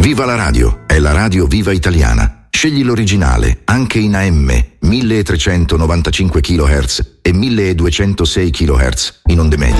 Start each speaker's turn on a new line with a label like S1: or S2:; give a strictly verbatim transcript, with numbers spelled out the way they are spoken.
S1: Viva la radio, è la radio viva italiana. Scegli l'originale, anche in A M, milletrecentonovantacinque chilohertz e milleduecentosei chilohertz in onde medie.